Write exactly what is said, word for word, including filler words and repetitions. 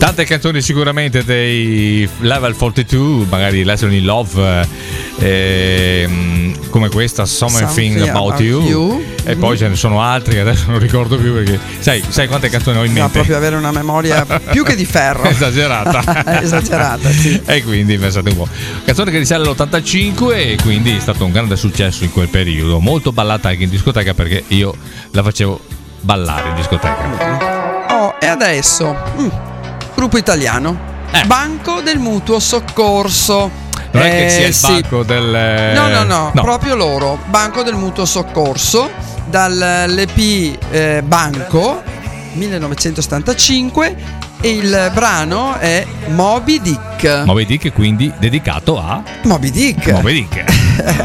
Tante canzoni sicuramente dei Level quarantadue, magari Lesson in Love, eh, come questa Something, Something About, about you, you. E mm-hmm. poi ce ne sono altri che adesso non ricordo più, perché sai, sai quante canzoni ho in mente? No, proprio avere una memoria più che di ferro. Esagerata. Esagerata, sì. E quindi pensate un po'. Canzone che risale all'ottantacinque e quindi è stato un grande successo in quel periodo, molto ballata anche in discoteca, perché io la facevo ballare in discoteca. Oh, e adesso mm, gruppo italiano, eh. Banco del Mutuo Soccorso. Non è che sia il banco sì. del... No, no, no, no, proprio loro. Banco del Mutuo Soccorso, dall'E P eh, Banco millenovecentosettantacinque, e il brano è Moby Dick. Moby Dick, quindi dedicato a Moby Dick. Moby Dick.